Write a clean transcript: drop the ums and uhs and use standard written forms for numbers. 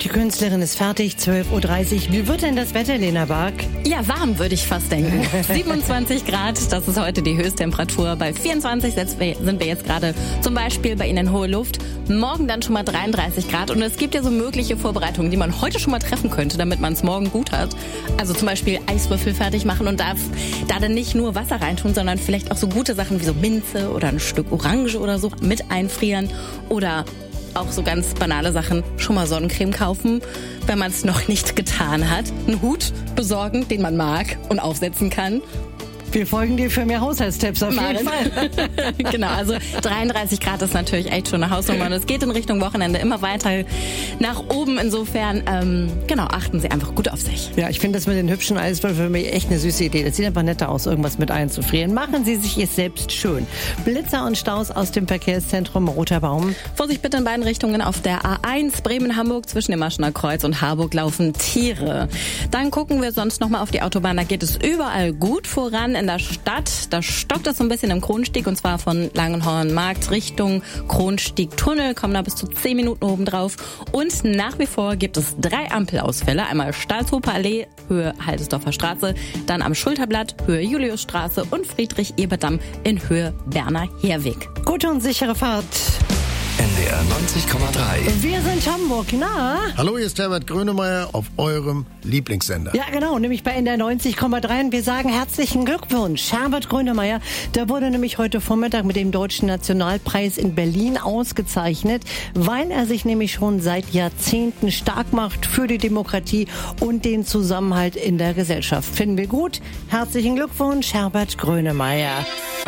Die Künstlerin ist fertig, 12.30 Uhr. Wie wird denn das Wetter, Lena Bark? Ja, warm würde ich fast denken. 27 Grad, das ist heute die Höchsttemperatur. Bei 24 sind wir jetzt gerade zum Beispiel bei Ihnen in Hohe Luft. Morgen dann schon mal 33 Grad. Und es gibt ja so mögliche Vorbereitungen, die man heute schon mal treffen könnte, damit man es morgen gut hat. Also zum Beispiel Eiswürfel fertig machen und darf da dann nicht nur Wasser reintun, sondern vielleicht auch so gute Sachen wie so Minze oder ein Stück Orange oder so mit einfrieren. Oder auch so ganz banale Sachen, schon mal Sonnencreme kaufen, wenn man es noch nicht getan hat. Einen Hut besorgen, den man mag und aufsetzen kann. Wir folgen dir für mehr Haushaltstipps auf jeden Fall. Genau, also 33 Grad ist natürlich echt schon eine Hausnummer und es geht in Richtung Wochenende immer weiter nach oben. Insofern, achten Sie einfach gut auf sich. Ja, ich finde das mit den hübschen Eiswürfeln für mich echt eine süße Idee. Das sieht einfach netter aus, irgendwas mit einzufrieren. Machen Sie sich es selbst schön. Blitzer und Staus aus dem Verkehrszentrum Roter Baum. Vorsicht bitte in beiden Richtungen auf der A1 Bremen-Hamburg. Zwischen dem Maschener Kreuz und Harburg laufen Tiere. Dann gucken wir sonst nochmal auf die Autobahn. Da geht es überall gut voran. In der Stadt, da stockt es so ein bisschen im Kronstieg und zwar von Langenhornmarkt Richtung Kronstieg-Tunnel, kommen da bis zu 10 Minuten oben drauf und nach wie vor gibt es 3 Ampelausfälle, einmal Stahlshofer Allee, Höhe Haldesdorfer Straße, dann am Schulterblatt, Höhe Juliusstraße und Friedrich-Eberdamm in Höhe Berner Heerweg. Gute und sichere Fahrt. NDR 90,3. Wir sind Hamburg, na? Hallo, hier ist Herbert Grönemeyer auf eurem Lieblingssender. Ja, genau, nämlich bei NDR 90,3 und wir sagen herzlichen Glückwunsch. Herbert Grönemeyer, der wurde nämlich heute Vormittag mit dem Deutschen Nationalpreis in Berlin ausgezeichnet, weil er sich nämlich schon seit Jahrzehnten stark macht für die Demokratie und den Zusammenhalt in der Gesellschaft. Finden wir gut. Herzlichen Glückwunsch, Herbert Grönemeyer.